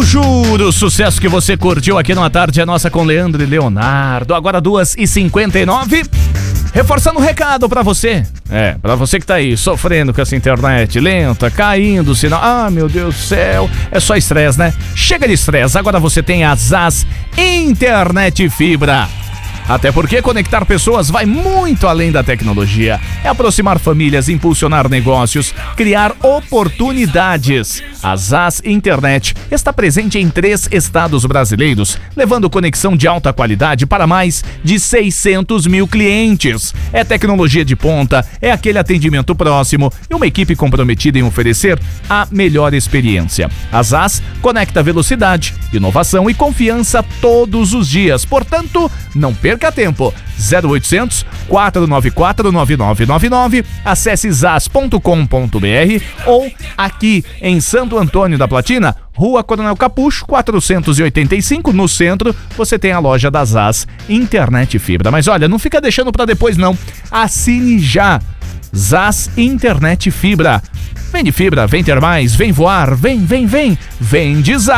Juro, sucesso que você curtiu aqui no A Tarde é Nossa com Leandro e Leonardo. Agora 2h59. Reforçando o recado pra você. Pra você que tá aí sofrendo com essa internet lenta, caindo o sinal. Ah, meu Deus do céu. É só estresse, né? Chega de estresse. Agora você tem a ZAS Internet Fibra. Até porque conectar pessoas vai muito além da tecnologia. É aproximar famílias, impulsionar negócios, criar oportunidades. A ZAS Internet está presente em 3 estados brasileiros, levando conexão de alta qualidade para mais de 600 mil clientes. É tecnologia de ponta, é aquele atendimento próximo e uma equipe comprometida em oferecer a melhor experiência. A ZAS conecta velocidade, inovação e confiança todos os dias. Portanto, não perca tempo. 0800 494 9999, acesse zas.com.br ou aqui em Santo Antônio da Platina, Rua Coronel Capucho, 485, no centro, você tem a loja da ZAS Internet Fibra. Mas olha, não fica deixando pra depois não. Assine já. ZAS Internet Fibra. Vem de fibra, vem ter mais, vem voar, vem de ZAS.